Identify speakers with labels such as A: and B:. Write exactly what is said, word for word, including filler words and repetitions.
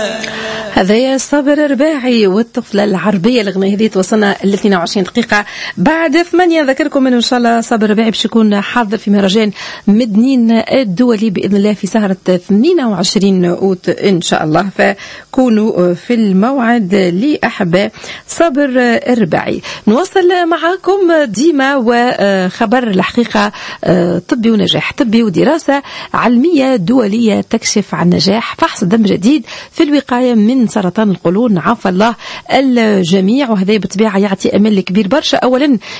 A: هذا صابر رباعي والطفلة العربية. الأغنية هذه توصلنا ل اثنين وعشرين دقيقة بعد ثمانية. ذكركم أنه إن شاء الله صابر رباعي باش يكون حاضر في مهرجان مدنين الدولي بإذن الله في سهرة اثنين وعشرين أوت إن شاء الله، فكونوا في الموعد لأحباء صابر الرباعي. نوصل معاكم ديما وخبر الحقيقة طبي ونجاح طبي ودراسة علمية دولية تكشف عن نجاح فحص دم جديد في الوقاية من سرطان القولون. عافى الله الجميع، وهذا بالطبيعة يعطي أمل كبير برشا. أولا